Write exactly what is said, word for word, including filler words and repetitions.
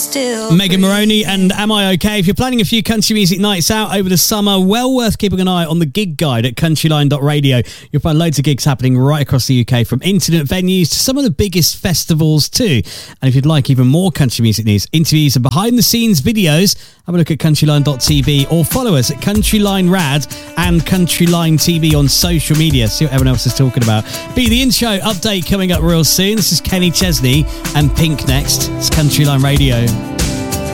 still Megan Moroney and Am I OK? If you're planning a few country music nights out over the summer, well worth keeping an eye on the gig guide at countryline dot radio. You'll find loads of gigs happening right across the U K, from intimate venues to some of the biggest festivals too. And if you'd like even more country music news, interviews and behind the scenes videos, have a look at countryline dot t v or follow us at Countryline Rad and Countryline T V on social media. See what everyone else is talking about. Be the intro update coming up real soon. This is Kenny Chesney and Pink next. It's Countryline Radio.